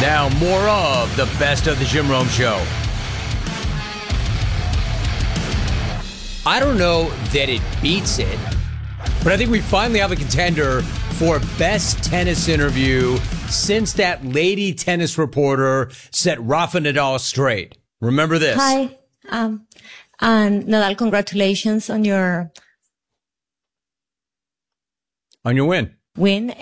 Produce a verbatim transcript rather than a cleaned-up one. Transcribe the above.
Now more of the best of the Jim Rome Show. I don't know that it beats it, but I think we finally have a contender for best tennis interview since that lady tennis reporter set Rafa Nadal straight. Remember this. Hi, um, and Nadal, congratulations on your on your win. Win.